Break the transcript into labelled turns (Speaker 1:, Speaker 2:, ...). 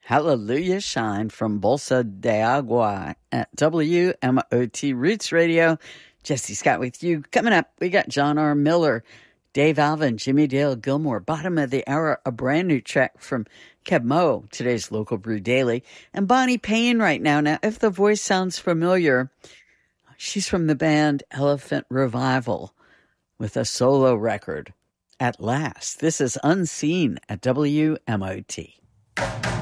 Speaker 1: Hallelujah Shine from Bolsa de Agua at WMOT Roots Radio. Jesse Scott with you. Coming up, we got John R. Miller, Dave Alvin, Jimmy Dale Gilmore. Bottom of the hour, a brand new track from Keb Mo, today's Local Brew Daily. And Bonnie Payne right now. Now, if the voice sounds familiar, she's from the band Elephant Revival with a solo record, At Last. This is Unseen at WMOT.